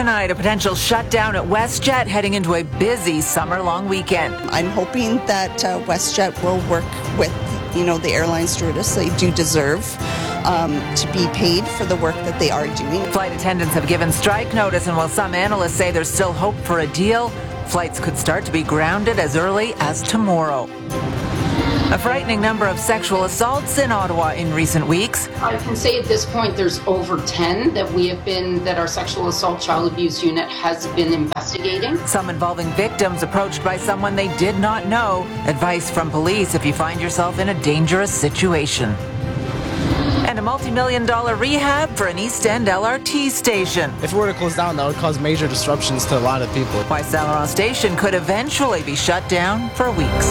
tonight, a potential shutdown at WestJet heading into a busy summer-long weekend. I'm hoping that WestJet will work with, the airline stewardess. They do deserve to be paid for the work that they are doing. Flight attendants have given strike notice, and while some analysts say there's still hope for a deal, flights could start to be grounded as early as tomorrow. A frightening number of sexual assaults in Ottawa in recent weeks. I can say at this point there's over 10 that our sexual assault child abuse unit has been investigating. Some involving victims approached by someone they did not know. Advice from police if you find yourself in a dangerous situation. And a multi-million-dollar rehab for an East End LRT station. If it were to close down, that would cause major disruptions to a lot of people. Why Saint Laurent Station could eventually be shut down for weeks.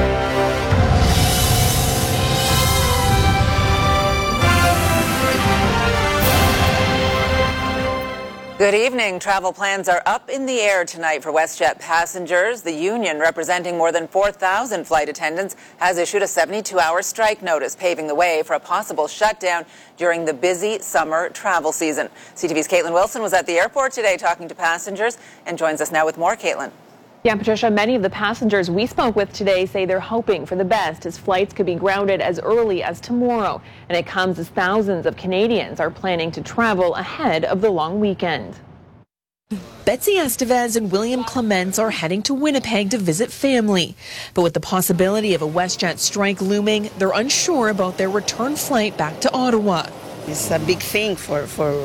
Good evening. Travel plans are up in the air tonight for WestJet passengers. The union, representing more than 4,000 flight attendants, has issued a 72-hour strike notice, paving the way for a possible shutdown during the busy summer travel season. CTV's Caitlin Wilson was at the airport today talking to passengers and joins us now with more. Caitlin. Yeah, Patricia, many of the passengers we spoke with today say they're hoping for the best as flights could be grounded as early as tomorrow. And it comes as thousands of Canadians are planning to travel ahead of the long weekend. Betsy Estevez and William Clements are heading to Winnipeg to visit family. But with the possibility of a WestJet strike looming, they're unsure about their return flight back to Ottawa. It's a big thing for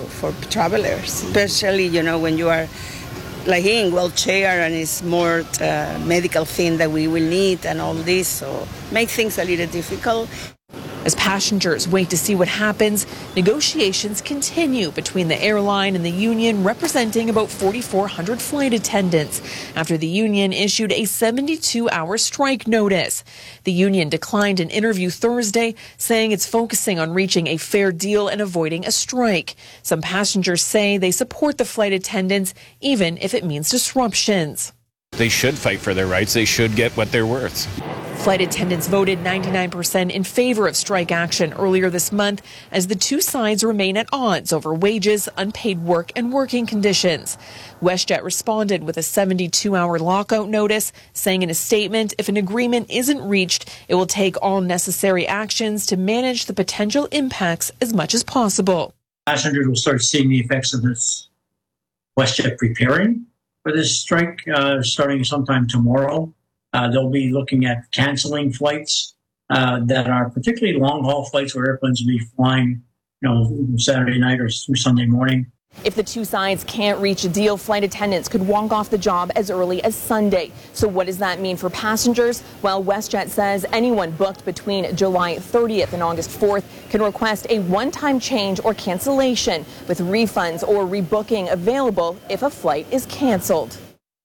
travelers, especially, when you are like in wheelchair and it's more medical thing that we will need and all this, so make things a little difficult. As passengers wait to see what happens, negotiations continue between the airline and the union, representing about 4,400 flight attendants, after the union issued a 72-hour strike notice. The union declined an interview Thursday, saying it's focusing on reaching a fair deal and avoiding a strike. Some passengers say they support the flight attendants, even if it means disruptions. They should fight for their rights. They should get what they're worth. Flight attendants voted 99% in favor of strike action earlier this month, as the two sides remain at odds over wages, unpaid work, and working conditions. WestJet responded with a 72-hour lockout notice, saying in a statement, if an agreement isn't reached, it will take all necessary actions to manage the potential impacts as much as possible. Passengers will start seeing the effects of this. WestJet preparing for this strike starting sometime tomorrow. They'll be looking at canceling flights that are particularly long-haul flights where airplanes will be flying, Saturday night or Sunday morning. If the two sides can't reach a deal, flight attendants could walk off the job as early as Sunday. So what does that mean for passengers? Well, WestJet says anyone booked between July 30th and August 4th can request a one-time change or cancellation, with refunds or rebooking available if a flight is canceled.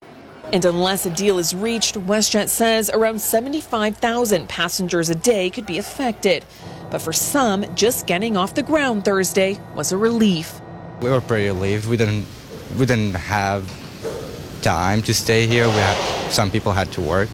And unless a deal is reached, WestJet says around 75,000 passengers a day could be affected. But for some, just getting off the ground Thursday was a relief. We were pretty relieved. We didn't have time to stay here. Some people had to work.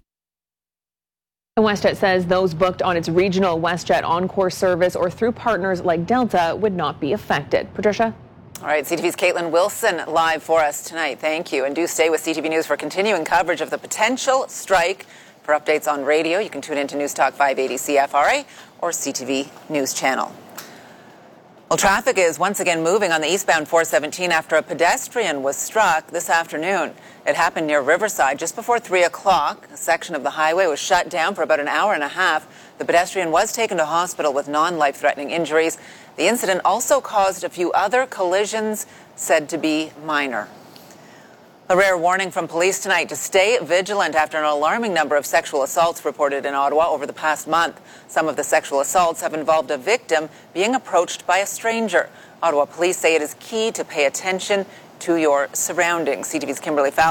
And WestJet says those booked on its regional WestJet Encore service or through partners like Delta would not be affected. Patricia? All right, CTV's Caitlin Wilson live for us tonight. Thank you. And do stay with CTV News for continuing coverage of the potential strike. For updates on radio, you can tune into News Talk 580 CFRA or CTV News Channel. Well, traffic is once again moving on the eastbound 417 after a pedestrian was struck this afternoon. It happened near Riverside just before 3 o'clock. A section of the highway was shut down for about an hour and a half. The pedestrian was taken to hospital with non-life-threatening injuries. The incident also caused a few other collisions said to be minor. A rare warning from police tonight to stay vigilant after an alarming number of sexual assaults reported in Ottawa over the past month. Some of the sexual assaults have involved a victim being approached by a stranger. Ottawa police say it is key to pay attention to your surroundings. CTV's Kimberly Fowler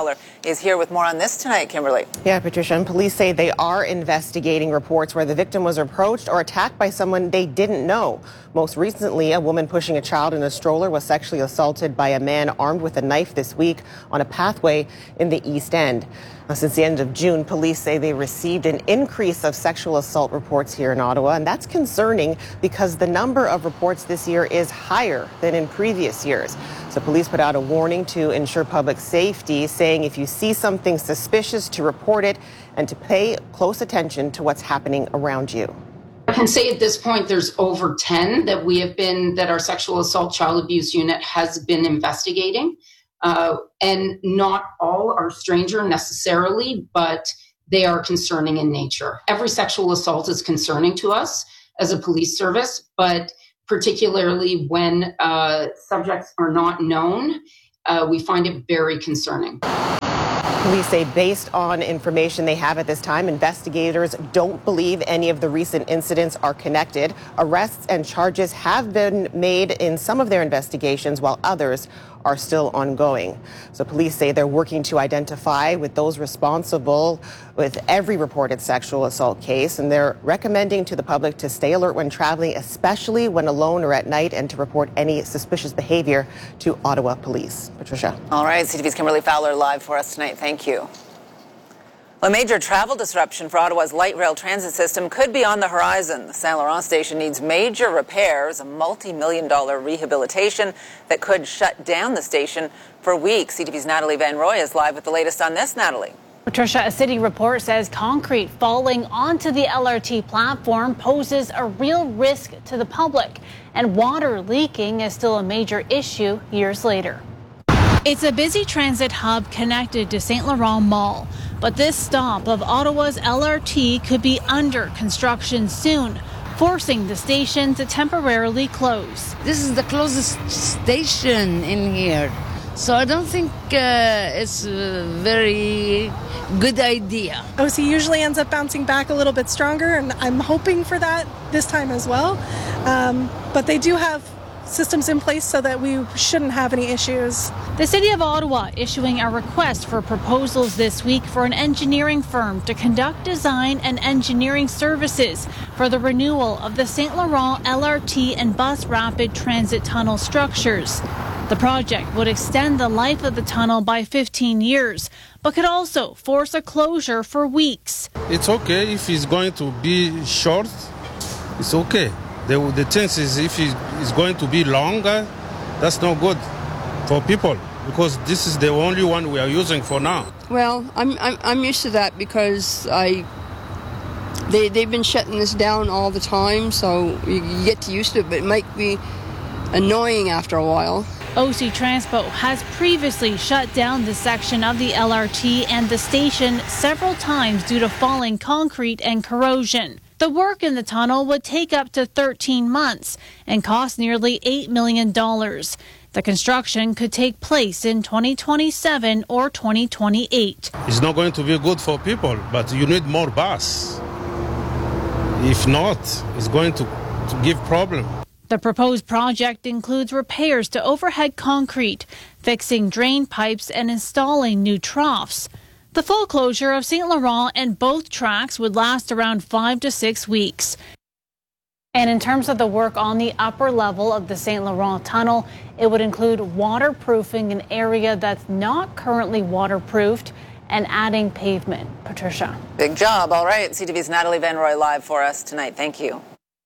is here with more on this tonight. Kimberly. Yeah, Patricia, and police say they are investigating reports where the victim was approached or attacked by someone they didn't know. Most recently, a woman pushing a child in a stroller was sexually assaulted by a man armed with a knife this week on a pathway in the East End. Now, since the end of June, police say they received an increase of sexual assault reports here in Ottawa, and that's concerning because the number of reports this year is higher than in previous years. So police put out a warning to ensure public safety, saying if you see something suspicious, to report it and to pay close attention to what's happening around you. I can say at this point there's over 10 that our sexual assault child abuse unit has been investigating. And not all are stranger necessarily, but they are concerning in nature. Every sexual assault is concerning to us as a police service, but particularly when subjects are not known, we find it very concerning. Police say based on information they have at this time, investigators don't believe any of the recent incidents are connected. Arrests and charges have been made in some of their investigations, while others are still ongoing. So police say they're working to identify with those responsible with every reported sexual assault case, and they're recommending to the public to stay alert when traveling, especially when alone or at night, and to report any suspicious behavior to Ottawa Police. Patricia. All right, CTV's Kimberly Fowler live for us tonight. Thank you. A major travel disruption for Ottawa's light rail transit system could be on the horizon. The Saint Laurent station needs major repairs, a multi-million-dollar rehabilitation that could shut down the station for weeks. CTV's Natalie Van Roy is live with the latest on this. Natalie. Patricia, a city report says concrete falling onto the LRT platform poses a real risk to the public, and water leaking is still a major issue years later. It's a busy transit hub connected to Saint Laurent Mall, but this stop of Ottawa's LRT could be under construction soon, forcing the station to temporarily close. This is the closest station in here, so I don't think it's a very good idea. OC usually ends up bouncing back a little bit stronger, and I'm hoping for that this time as well. But they do have systems in place so that we shouldn't have any issues. The City of Ottawa issuing a request for proposals this week for an engineering firm to conduct design and engineering services for the renewal of the Saint Laurent LRT and bus rapid transit tunnel structures. The project would extend the life of the tunnel by 15 years, but could also force a closure for weeks. It's okay if it's going to be short, it's okay. The chance is if it's going to be longer, that's not good for people because this is the only one we are using for now. Well, I'm used to that because they've been shutting this down all the time, so you get used to it, but it might be annoying after a while. OC Transpo has previously shut down this section of the LRT and the station several times due to falling concrete and corrosion. The work in the tunnel would take up to 13 months and cost nearly $8 million. The construction could take place in 2027 or 2028. It's not going to be good for people, but you need more bus. If not, it's going to give problem. The proposed project includes repairs to overhead concrete, fixing drain pipes, and installing new troughs. The full closure of Saint Laurent and both tracks would last around 5 to 6 weeks. And in terms of the work on the upper level of the Saint Laurent tunnel, it would include waterproofing an area that's not currently waterproofed and adding pavement. Patricia. Big job. All right. CTV's Natalie Van Roy live for us tonight. Thank you.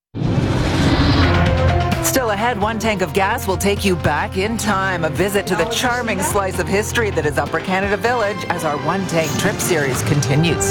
Still ahead, one tank of gas will take you back in time. A visit to the charming slice of history that is Upper Canada Village as our One Tank Trip series continues.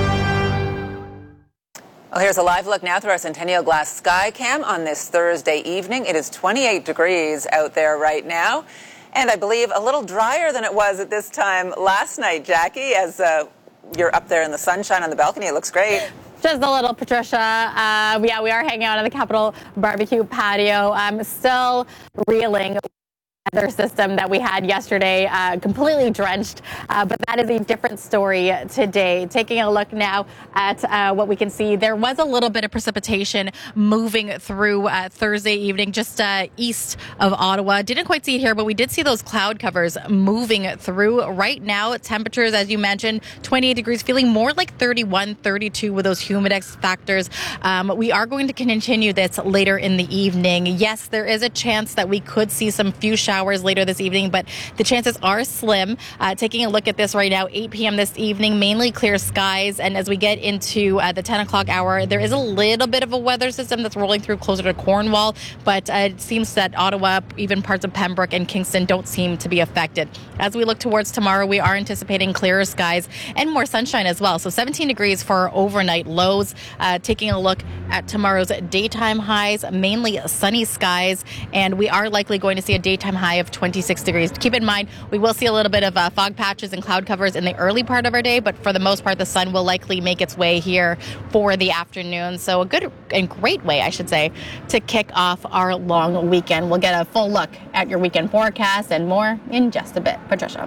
Well, here's a live look now through our Centennial Glass Sky Cam on this Thursday evening. It is 28 degrees out there right now, and I believe a little drier than it was at this time last night, Jackie, as you're up there in the sunshine on the balcony. It looks great. Just a little, Patricia. We are hanging out on the Capitol Barbecue patio. I'm still reeling weather system that we had yesterday, completely drenched. But that is a different story today. Taking a look now at what we can see, there was a little bit of precipitation moving through Thursday evening, just east of Ottawa. Didn't quite see it here, but we did see those cloud covers moving through. Right now, temperatures, as you mentioned, 28 degrees, feeling more like 31, 32 with those humidex factors. We are going to continue this later in the evening. Yes, there is a chance that we could see some few showers later this evening, but the chances are slim. Taking a look at this right now, 8 p.m. this evening, mainly clear skies. And as we get into the 10 o'clock hour, there is a little bit of a weather system that's rolling through closer to Cornwall, but it seems that Ottawa, even parts of Pembroke and Kingston, don't seem to be affected. As we look towards tomorrow, we are anticipating clearer skies and more sunshine as well. So 17 degrees for overnight lows. Taking a look at tomorrow's daytime highs, mainly sunny skies, and we are likely going to see a daytime high of 26 degrees. Keep in mind, we will see a little bit of fog patches and cloud covers in the early part of our day, but for the most part, the sun will likely make its way here for the afternoon. So a good and great way, I should say, to kick off our long weekend. We'll get a full look at your weekend forecast and more in just a bit. Patricia.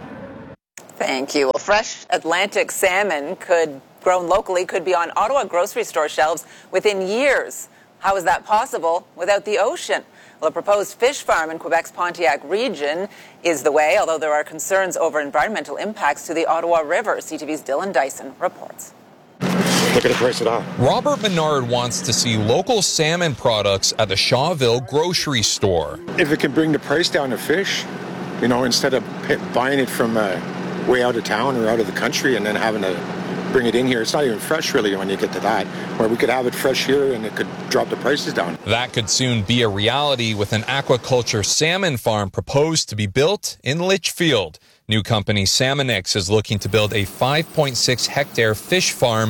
Thank you. Well, fresh Atlantic salmon grown locally could be on Ottawa grocery store shelves within years. How is that possible without the ocean? Well, a proposed fish farm in Quebec's Pontiac region is the way, although there are concerns over environmental impacts to the Ottawa River. CTV's Dylan Dyson reports. Look at the price of that. Robert Menard wants to see local salmon products at the Shawville grocery store. If it can bring the price down of fish, instead of buying it from way out of town or out of the country and then having to bring it in here. It's not even fresh really when you get to that, where we could have it fresh here and it could drop the prices down. That could soon be a reality with an aquaculture salmon farm proposed to be built in Litchfield. New company Salmonix is looking to build a 5.6 hectare fish farm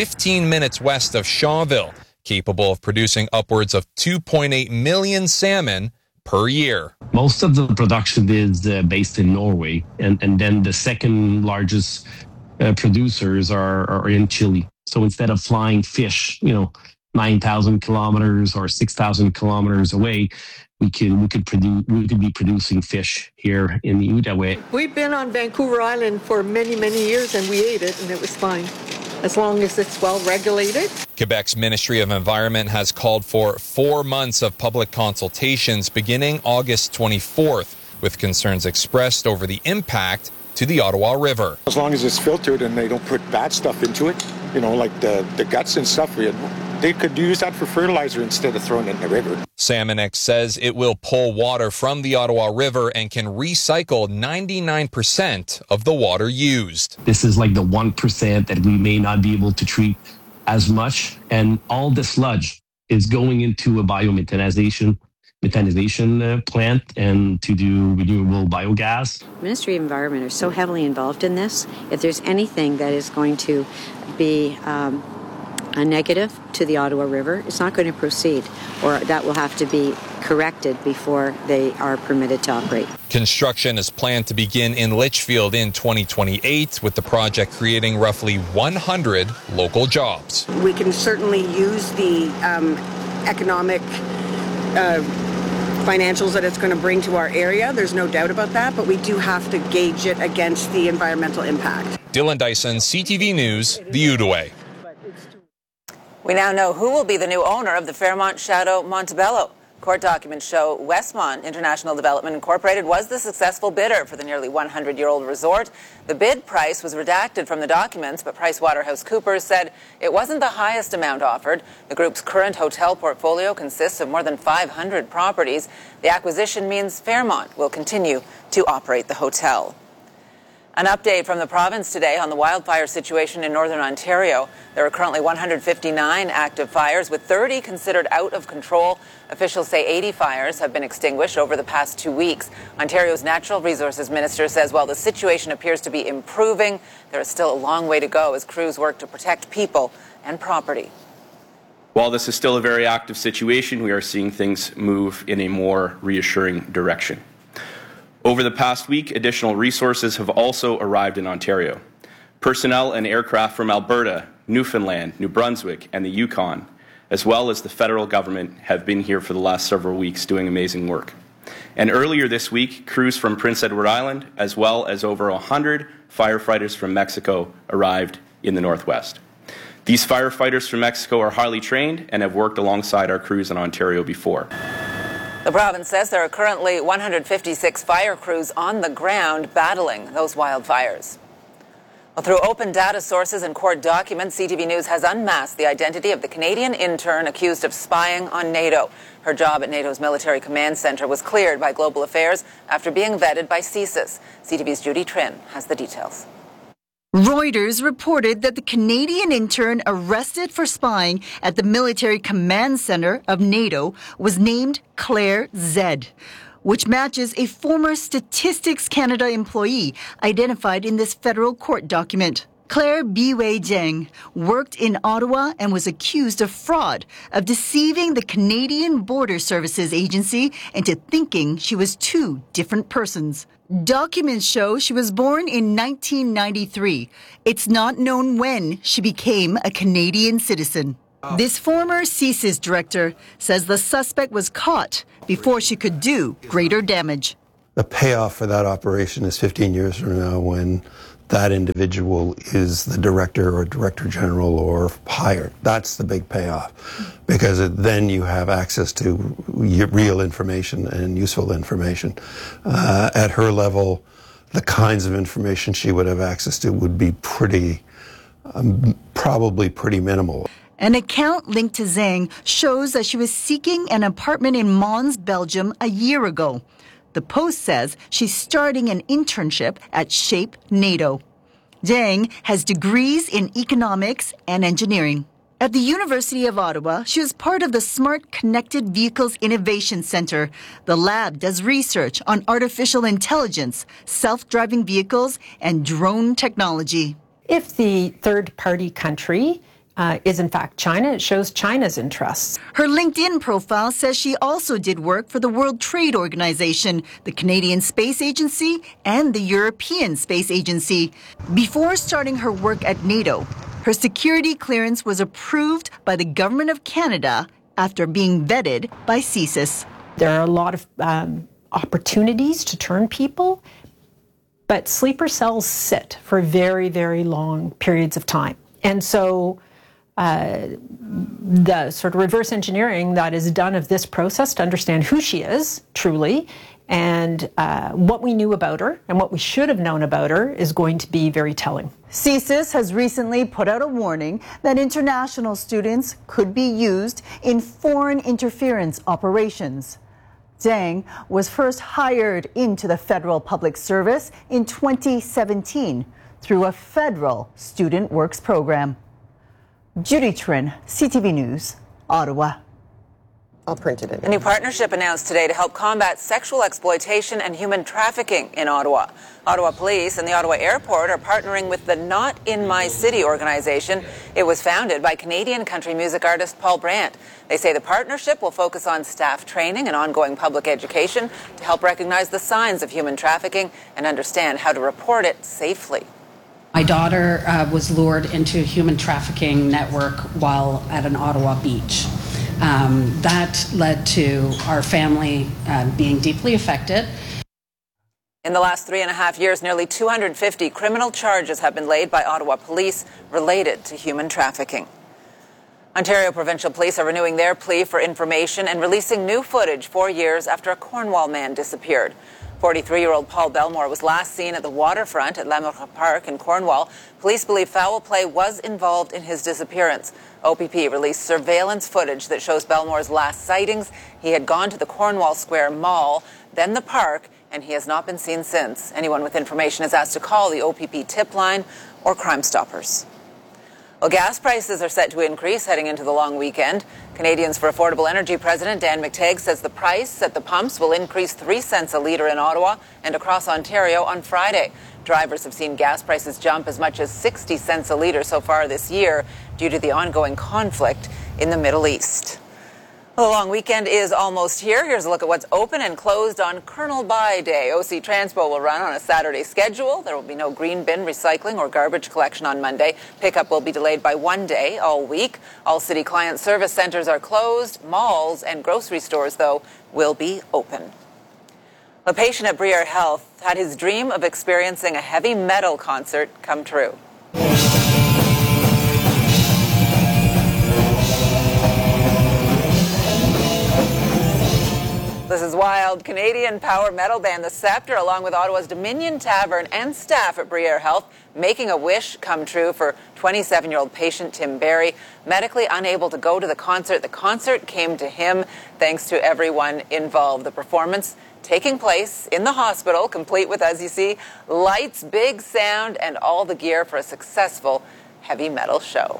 15 minutes west of Shawville, capable of producing upwards of 2.8 million salmon per year. Most of the production is based in Norway, and then the second largest producers are in Chile. So instead of flying fish, 9,000 kilometers or 6,000 kilometers away, we could be producing fish here in the Outaouais. We've been on Vancouver Island for many, many years, and we ate it, and it was fine, as long as it's well regulated. Quebec's Ministry of Environment has called for 4 months of public consultations beginning August 24th, with concerns expressed over the impact to the Ottawa River. As long as it's filtered and they don't put bad stuff into it, like the guts and stuff, they could use that for fertilizer instead of throwing it in the river. Salmonix says it will pull water from the Ottawa River and can recycle 99% of the water used. This is like the 1% that we may not be able to treat as much, and all the sludge is going into a biomethanization plant and to do renewable biogas. Ministry of Environment are so heavily involved in this. If there's anything that is going to be a negative to the Ottawa River, it's not going to proceed, or that will have to be corrected before they are permitted to operate. Construction is planned to begin in Litchfield in 2028, with the project creating roughly 100 local jobs. We can certainly use the economic financials that it's going to bring to our area. There's no doubt about that, but we do have to gauge it against the environmental impact. Dylan Dyson, CTV News, the Outaouais. We now know who will be the new owner of the Fairmont Chateau Montebello. Court documents show Westmont International Development Incorporated was the successful bidder for the nearly 100-year-old resort. The bid price was redacted from the documents, but PricewaterhouseCoopers said it wasn't the highest amount offered. The group's current hotel portfolio consists of more than 500 properties. The acquisition means Fairmont will continue to operate the hotel. An update from the province today on the wildfire situation in northern Ontario. There are currently 159 active fires, with 30 considered out of control. Officials say 80 fires have been extinguished over the past 2 weeks. Ontario's Natural Resources Minister says while the situation appears to be improving, there is still a long way to go as crews work to protect people and property. While this is still a very active situation, we are seeing things move in a more reassuring direction. Over the past week, additional resources have also arrived in Ontario. Personnel and aircraft from Alberta, Newfoundland, New Brunswick, and the Yukon, as well as the federal government, have been here for the last several weeks doing amazing work. And earlier this week, crews from Prince Edward Island, as well as over 100 firefighters from Mexico, arrived in the Northwest. These firefighters from Mexico are highly trained and have worked alongside our crews in Ontario before. The province says there are currently 156 fire crews on the ground battling those wildfires. Well, through open data sources and court documents, CTV News has unmasked the identity of the Canadian intern accused of spying on NATO. Her job at NATO's Military Command Centre was cleared by Global Affairs after being vetted by CSIS. CTV's Judy Trinh has the details. Reuters reported that the Canadian intern arrested for spying at the Military Command Centre of NATO was named Claire Zed, which matches a former Statistics Canada employee identified in this federal court document. Claire Biwei Jiang worked in Ottawa and was accused of fraud, of deceiving the Canadian Border Services Agency into thinking she was two different persons. Documents show she was born in 1993. It's not known when she became a Canadian citizen. This former CSIS director says the suspect was caught before she could do greater damage. The payoff for that operation is 15 years from now when that individual is the director or director general or higher. That's the big payoff, because then you have access to real information and useful information. At her level, the kinds of information she would have access to would be probably pretty minimal. An account linked to Zhang shows that she was seeking an apartment in Mons, Belgium a year ago. The Post says she's starting an internship at Shape NATO. Zhang has degrees in economics and engineering. At the University of Ottawa, she was part of the Smart Connected Vehicles Innovation Centre. The lab does research on artificial intelligence, self-driving vehicles, and drone technology. If the third-party country is in fact China, it shows China's interests. Her LinkedIn profile says she also did work for the World Trade Organization, the Canadian Space Agency, and the European Space Agency. Before starting her work at NATO, her security clearance was approved by the Government of Canada after being vetted by CSIS. There are a lot of opportunities to turn people, but sleeper cells sit for very, very long periods of time. And so the sort of reverse engineering that is done of this process to understand who she is truly and what we knew about her and what we should have known about her is going to be very telling. CSIS has recently put out a warning that international students could be used in foreign interference operations. Zhang was first hired into the federal public service in 2017 through a federal student works program. Judy Trinh, CTV News, Ottawa. I'll print it in. A new partnership announced today to help combat sexual exploitation and human trafficking in Ottawa. Ottawa Police and the Ottawa Airport are partnering with the Not In My City organization. It was founded by Canadian country music artist Paul Brandt. They say the partnership will focus on staff training and ongoing public education to help recognize the signs of human trafficking and understand how to report it safely. My daughter was lured into a human trafficking network while at an Ottawa beach. That led to our family being deeply affected. In the last 3.5 years, nearly 250 criminal charges have been laid by Ottawa police related to human trafficking. Ontario Provincial Police are renewing their plea for information and releasing new footage 4 years after a Cornwall man disappeared. 43-year-old Paul Belmore was last seen at the waterfront at Lamothe Park in Cornwall. Police believe foul play was involved in his disappearance. OPP released surveillance footage that shows Belmore's last sightings. He had gone to the Cornwall Square Mall, then the park, and he has not been seen since. Anyone with information is asked to call the OPP tip line or Crime Stoppers. Well, gas prices are set to increase heading into the long weekend. Canadians for Affordable Energy President Dan McTeague says the price at the pumps will increase 3 cents a litre in Ottawa and across Ontario on Friday. Drivers have seen gas prices jump as much as 60 cents a litre so far this year due to the ongoing conflict in the Middle East. Well, the long weekend is almost here. Here's a look at what's open and closed on Colonel By Day. OC Transpo will run on a Saturday schedule. There will be no green bin recycling or garbage collection on Monday. Pickup will be delayed by 1 day all week. All city client service centres are closed. Malls and grocery stores, though, will be open. A patient at Briere Health had his dream of experiencing a heavy metal concert come true. This is wild. Canadian power metal band The Scepter, along with Ottawa's Dominion Tavern and staff at Briere Health, making a wish come true for 27-year-old patient Tim Barry, medically unable to go to the concert. The concert came to him thanks to everyone involved. The performance taking place in the hospital, complete with, as you see, lights, big sound, and all the gear for a successful heavy metal show.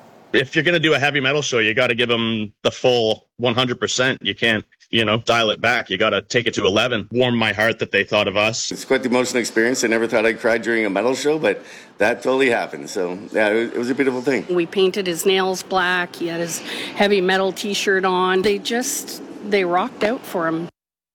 If you're going to do a heavy metal show, you got to give them the full 100%. You can't, dial it back. You got to take it to 11. Warmed my heart that they thought of us. It's quite the emotional experience. I never thought I'd cry during a metal show, but that totally happened. So, yeah, it was a beautiful thing. We painted his nails black. He had his heavy metal T-shirt on. They rocked out for him.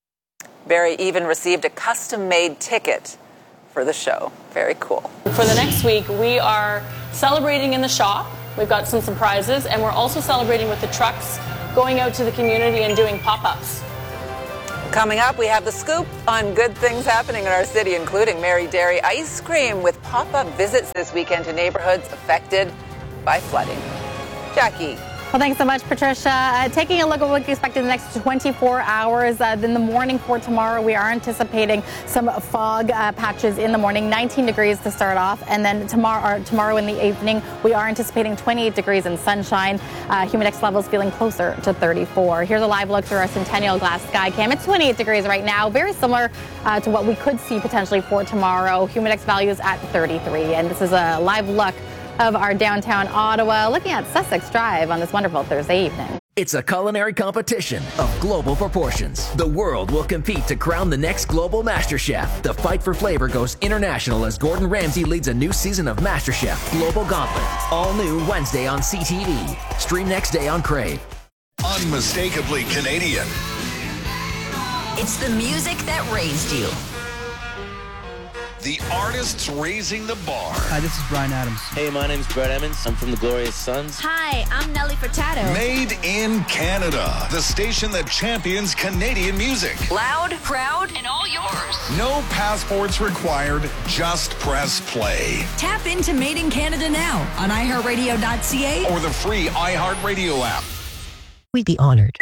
Barry even received a custom-made ticket for the show. Very cool. For the next week, we are celebrating in the shop. We've got some surprises, and we're also celebrating with the trucks, going out to the community and doing pop-ups. Coming up, we have the scoop on good things happening in our city, including Mary Dairy Ice Cream with pop-up visits this weekend to neighborhoods affected by flooding. Jackie. Well, thanks so much, Patricia. Taking a look at what we expect in the next 24 hours. In the morning for tomorrow, we are anticipating some fog patches in the morning, 19 degrees to start off. And then tomorrow in the evening, we are anticipating 28 degrees and sunshine. Humidex levels feeling closer to 34. Here's a live look through our Centennial Glass Sky Cam. It's 28 degrees right now, very similar to what we could see potentially for tomorrow. Humidex values at 33. And this is a live look of our downtown Ottawa, looking at Sussex Drive on this wonderful Thursday evening. It's a culinary competition of global proportions. The world will compete to crown the next global MasterChef. The fight for flavor goes international as Gordon Ramsay leads a new season of MasterChef Global Gauntlet. All new Wednesday on CTV. Stream next day on Crave. Unmistakably Canadian. It's the music that raised you. The artists raising the bar. Hi, this is Brian Adams. Hey, my name's Brett Emmons. I'm from the Glorious Sons. Hi, I'm Nelly Furtado. Made in Canada. The station that champions Canadian music. Loud, proud, and all yours. No passports required. Just press play. Tap into Made in Canada now on iHeartRadio.ca or the free iHeartRadio app. We'd be honored.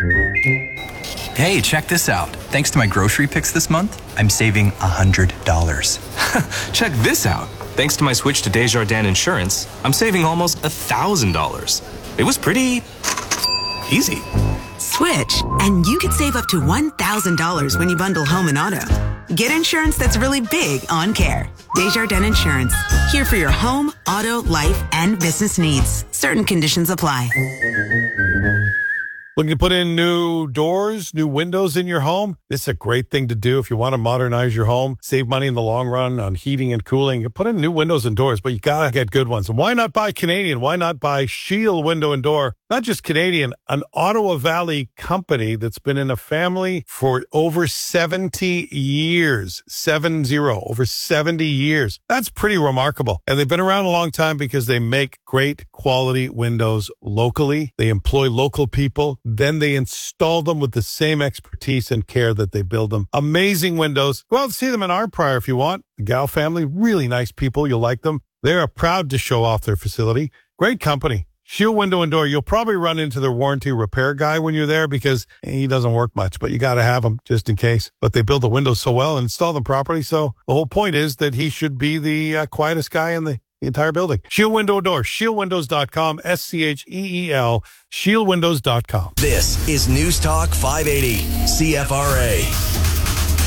Hey, check this out. Thanks to my grocery picks this month, I'm saving $100. Check this out. Thanks to my switch to Desjardins Insurance, I'm saving almost $1,000. It was pretty easy. Switch, and you could save up to $1,000 when you bundle home and auto. Get insurance that's really big on care. Desjardins Insurance. Here for your home, auto, life, and business needs. Certain conditions apply. Looking to put in new doors, new windows in your home? This is a great thing to do if you want to modernize your home, save money in the long run on heating and cooling. Put in new windows and doors, but you got to get good ones. And why not buy Canadian? Why not buy Shield Window and Door? Not just Canadian, an Ottawa Valley company that's been in a family for over 70 years. 70, over 70 years. That's pretty remarkable. And they've been around a long time because they make great quality windows locally. They employ local people. Then they install them with the same expertise and care that they build them. Amazing windows. Go out and see them in our Prior if you want. The Gal family, really nice people. You'll like them. They are proud to show off their facility. Great company. Shield Window and Door. You'll probably run into their warranty repair guy when you're there because he doesn't work much, but you got to have him just in case. But they build the windows so well and install them properly. So the whole point is that he should be the quietest guy in the entire building. Shield Window Door, shieldwindows.com, SCHEEL, shieldwindows.com. This is News Talk 580, CFRA.